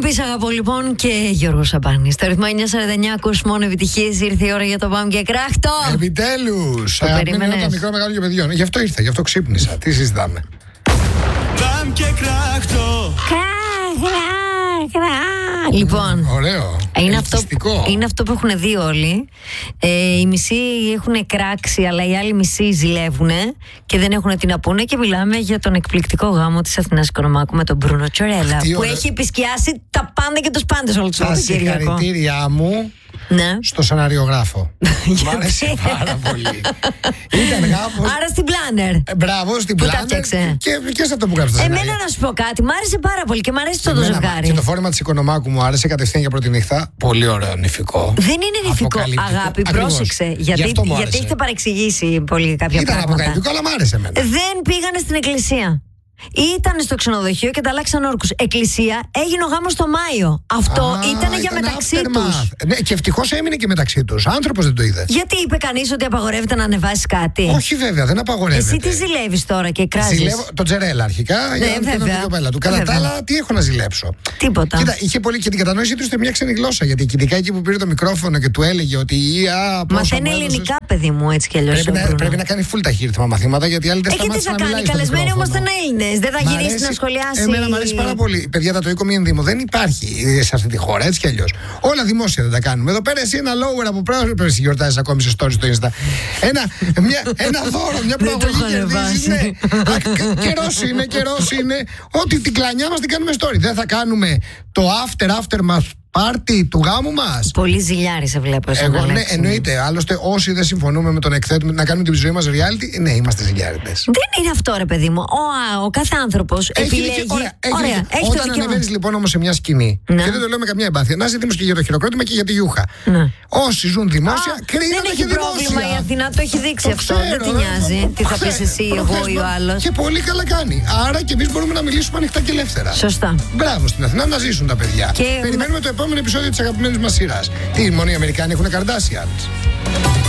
Πεις αγαπώ λοιπόν και Γιώργο Σαμπάνη. Στο ρυθμό 949 ακούς μόνο επιτυχίες. Ήρθε η ώρα για το Πάμε και Κράχτο. Επιτέλους. Αγαπημένο το μικρό μεγάλο και παιδιών. Γι' αυτό ήρθα, γι' αυτό ξύπνησα. Τι συζητάμε? Πάμε και Κράχτο. Λοιπόν, ωραίο. Είναι αυτό που έχουν δει όλοι. Οι μισοί έχουν κράξει, αλλά οι άλλοι μισοί ζηλεύουν και δεν έχουν τι να πούνε. Και μιλάμε για τον εκπληκτικό γάμο της Αθηνάς Οικονομάκου με τον Μπρούνο Τσορέλα, που έχει επισκιάσει τα πάντα και τους πάντες όλο το Σαββατοκύριακο. Τα συγχαρητήριά μου. Ναι. Στο σεναριογράφο. Μ' άρεσε πάρα πολύ. Ήταν γάμος. Άρα στην Planner. Μπράβο, στην Planner. Και σε αυτό που γράψατε. Εμένα να σου πω κάτι, μ' άρεσε πάρα πολύ και μ' αρέσει το ζευγάρι. Και το φόρμα της Οικονομάκου μου άρεσε κατευθείαν για πρώτη νύχτα. Πολύ ωραίο νηφικό. Δεν είναι νηφικό, αγάπη, πρόσεξε. Γιατί έχετε παρεξηγήσει πολύ κάποια πράγματα. Ήταν αποκαλυπτικό, αλλά μ' άρεσε εμένα. Δεν πήγανε στην εκκλησία. Ήταν στο ξενοδοχείο και τα αλλάξαν όρκους. Εκκλησία, έγινε ο γάμος το Μάιο. Αυτό ήταν για μεταξύ τους. Ναι, και ευτυχώς έμεινε και μεταξύ τους. Άνθρωπος δεν το είδε. Γιατί είπε κανείς ότι απαγορεύεται να ανεβάσεις κάτι? Όχι, βέβαια, δεν απαγορεύεται. Εσύ τι ζηλεύεις τώρα και κράζεις? Ζηλεύω τον Τζερέλα αρχικά. Ναι, για την κοπέλα του. Κατά τα άλλα, τι έχω να ζηλέψω? Τίποτα. Κοίτα, είχε πολύ και την κατανόησή του σε μια ξένη γλώσσα. Γιατί ειδικά εκεί που πήρε το μικρόφωνο και του έλεγε ότι. Μαθαίνει ελληνικά, παιδί μου, έτσι κι αλλιώς. Πρέπει να κάνει full ταχύρυθμα μαθήματα, γιατί άλλοι δεν σταμάτησαν να μιλάει. Καλεσμένοι όμως ήταν Έλληνες. Δεν θα γυρίσει να σχολιάσει. Εμένα μου αρέσει πάρα πολύ. Παιδιά, τα το οίκο μη ενδύμο δεν υπάρχει σε αυτή τη χώρα, έτσι κι αλλιώς. Όλα δημόσια δεν τα κάνουμε. Εδώ πέρα εσύ ένα lower από πρόσωπο πρέπει να γιορτάζεις ακόμη σε stories στο Insta. Ένα δώρο, μια προαγωγή κερδίζεις. Καιρός είναι. Ότι την κλανιά μας την κάνουμε story. Δεν θα κάνουμε το after μας πάρτι του γάμου μας. Πολύ ζηλιάρη σε βλέπω. Εγώ ναι, εννοείται. Άλλωστε, όσοι δεν συμφωνούμε με τον εκθέτουμε να κάνουμε τη ζωή μας reality, ναι, είμαστε ζηλιάριδες. Δεν είναι αυτό, ρε παιδί μου. Ο κάθε άνθρωπος επιλέγει. Ωραία. Όταν ανεβαίνεις λοιπόν όμως σε μια σκηνή, και δεν το λέω με καμιά εμπάθεια, να ζητήσουμε και για το χειροκρότημα και για τη γιούχα. Ναι. Όσοι ζουν δημόσια, κρίνονται και δημόσια. Δεν έχει πρόβλημα η Αθηνά, το έχει δείξει αυτό. Δεν τη νοιάζει. Τι θα πεις εσύ, εγώ ή ο άλλος. Και πολύ καλά κάνει. Άρα και εμείς μπορούμε να μιλήσουμε ανοιχτά και ελεύθερα. Σωστά. Μπράβο στην Αθηνά, να ζήσουν τα παιδιά. Περιμένουμε το επόμενο επεισόδιο της αγαπημένης μας σειράς. Τι, μόνο οι Αμερικάνοι έχουν Kardashians?